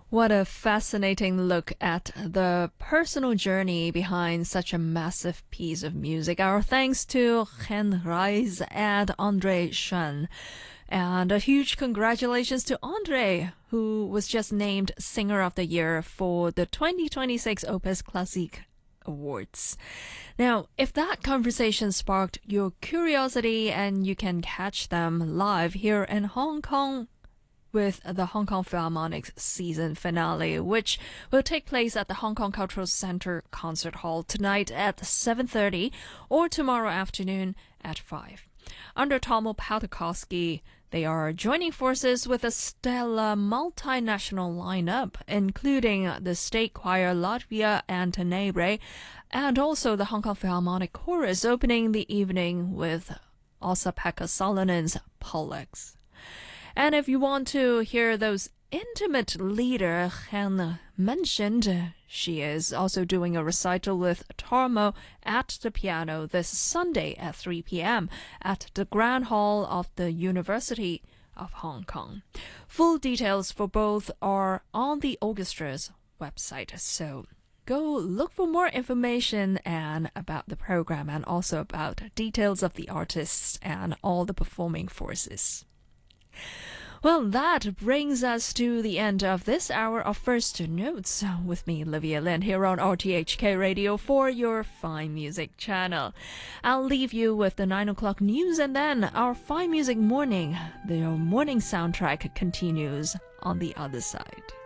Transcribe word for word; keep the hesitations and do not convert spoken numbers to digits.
What a fascinating look at the personal journey behind such a massive piece of music. Our thanks to Chen Reis and Andre Shen. And a huge congratulations to Andre, who was just named Singer of the Year for the twenty twenty-six Opus Classique Awards. Now, if that conversation sparked your curiosity and you can catch them live here in Hong Kong with the Hong Kong Philharmonic's season finale, which will take place at the Hong Kong Cultural Center Concert Hall tonight at seven thirty or tomorrow afternoon at five. Under Tomo Patakowski, they are joining forces with a stellar multinational lineup, including the State Choir Latvia and Tenebre, and also the Hong Kong Philharmonic Chorus, opening the evening with Osa-Pekka Salonen's Pollux. And if you want to hear those intimate leader Hen mentioned, she is also doing a recital with Tormo at the piano this Sunday at three p.m. at the Grand Hall of the University of Hong Kong. Full details for both are on the orchestra's website, so go look for more information and about the program and also about details of the artists and all the performing forces. Well, that brings us to the end of this hour of First Notes with me, Olivia Lin, here on R T H K Radio for your Fine Music channel. I'll leave you with the nine o'clock news and then our Fine Music Morning. The morning soundtrack continues on the other side.